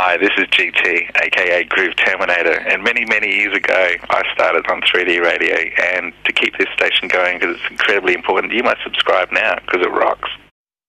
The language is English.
Hi, this is GT, aka Groove Terminator, and many, many years ago I started on 3D Radio, and to keep this station going, because it's incredibly important, you must subscribe now, because it rocks.